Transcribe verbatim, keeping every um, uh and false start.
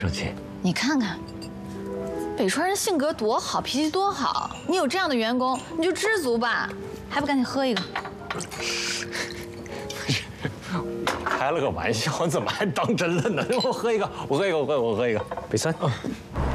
生气。 你看看，北川人性格多好，脾气多好，你有这样的员工，你就知足吧，还不赶紧喝一个？ 开了个玩笑，怎么还当真了呢？我喝一个，我喝一个，我喝我喝一个。北川，嗯。